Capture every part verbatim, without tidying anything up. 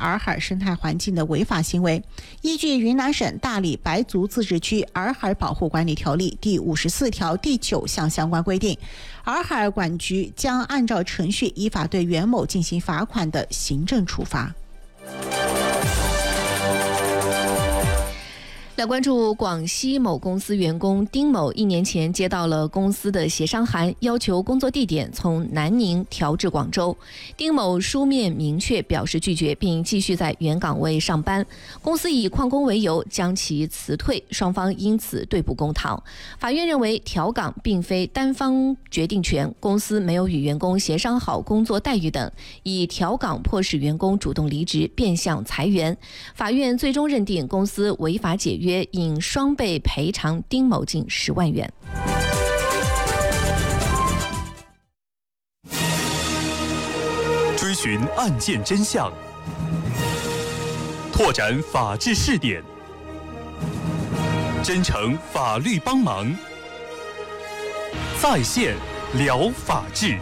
洱海生态环境的违法行为。依据云南省大理白族自治区洱海保护管理条例第五十四条第九项相关规定，洱海管局将按照程序依法对袁某进行罚款的行政处罚。 来关注广西某公司员工丁某一年前接到了公司的协商函，要求工作地点从南宁调至广州。丁某书面明确表示拒绝，并继续在原岗位上班。公司以旷工为由将其辞退，双方因此对簿公堂。法院认为调岗并非单方决定权，公司没有与员工协商好工作待遇等，以调岗迫使员工主动离职，变相裁员。法院最终认定公司违法解约，应双倍赔偿丁某近十万元。 追寻案件真相，拓展法治视点，真诚法律帮忙，在线聊法治。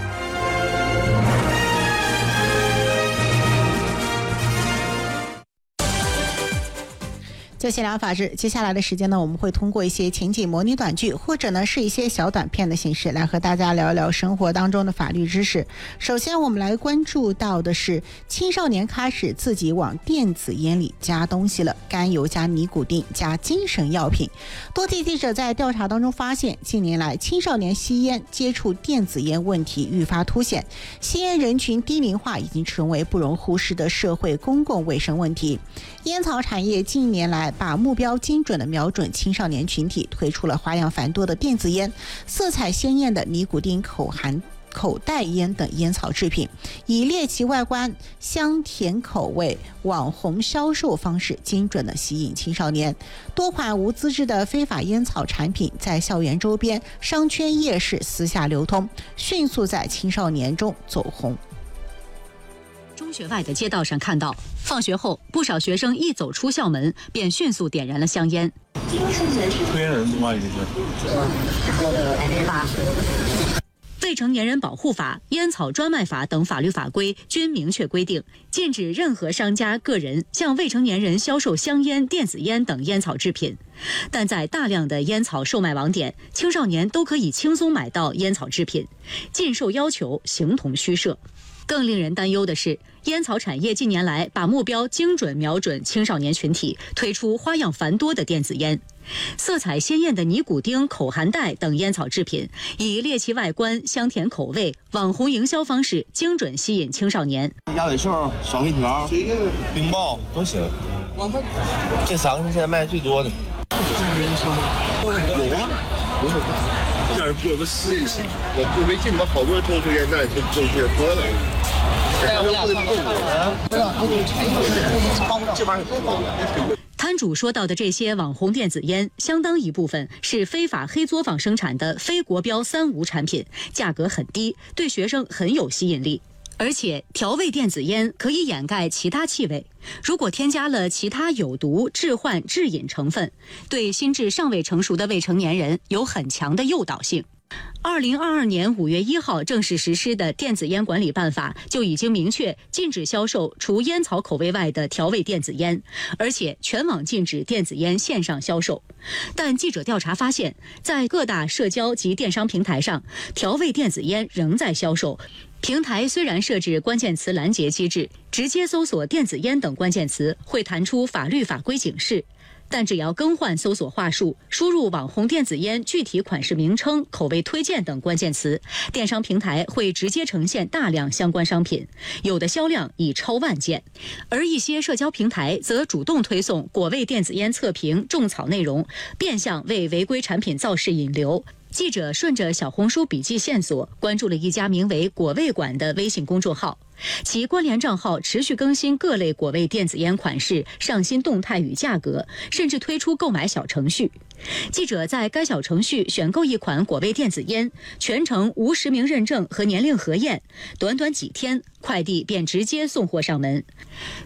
在线聊法治，接下来的时间呢，我们会通过一些情景模拟短剧，或者呢是一些小短片的形式，来和大家聊一聊生活当中的法律知识。首先，我们来关注到的是青少年开始自己往电子烟里加东西了，甘油加尼古丁加精神药品。多地记者在调查当中发现，近年来青少年吸烟、接触电子烟问题愈发凸显，吸烟人群低龄化已经成为不容忽视的社会公共卫生问题。烟草产业近年来把目标精准地瞄准青少年群体，推出了花样繁多的电子烟、色彩鲜艳的尼古丁口含口袋烟等烟草制品，以猎奇外观、香甜口味、网红销售方式精准地吸引青少年。多款无资质的非法烟草产品在校园周边、商圈、夜市私下流通，迅速在青少年中走红。 中学外的街道上看到，放学后不少学生一走出校门便迅速点燃了香烟。未成年人保护法、烟草专卖法等法律法规均明确规定，禁止任何商家、个人向未成年人销售香烟、电子烟等烟草制品。但在大量的烟草售卖网点，青少年都可以轻松买到烟草制品，禁售要求形同虚设。更令人担忧的是，烟草产业近年来把目标精准瞄准青少年群体，推出花样繁多的电子烟。色彩鲜艳的尼古丁口含袋等烟草制品，以猎奇外观、香甜口味、网红营销方式，精准吸引青少年。 鸭尾兽、小黑条、冰棒都行。这三个是现在卖最多的。有啊，这儿有个试一试。我就微信里面好多人抽抽烟袋，就就这喝了。 摊主说到的这些网红电子烟，相当一部分是非法黑作坊生产的非国标三无产品，价格很低，对学生很有吸引力。而且调味电子烟可以掩盖其他气味，如果添加了其他有毒、致幻、致瘾成分，对心智尚未成熟的未成年人有很强的诱导性。二零二二年五月一号正式实施的电子烟管理办法就已经明确禁止销售除烟草口味外的调味电子烟，而且全网禁止电子烟线上销售。但记者调查发现，在各大社交及电商平台上，调味电子烟仍在销售。平台虽然设置关键词拦截机制，直接搜索电子烟等关键词会弹出法律法规警示，但只要更换搜索话术，输入网红电子烟具体款式名称、口味推荐等关键词，电商平台会直接呈现大量相关商品，有的销量已超万件。而一些社交平台则主动推送果味电子烟测评、种草内容，变相为违规产品造势引流。记者顺着小红书笔记线索，关注了一家名为果味馆的微信公众号，其关联账号持续更新各类果味电子烟款式、上新动态与价格，甚至推出购买小程序。记者在该小程序选购一款果味电子烟，全程无实名认证和年龄核验，短短几天，快递便直接送货上门。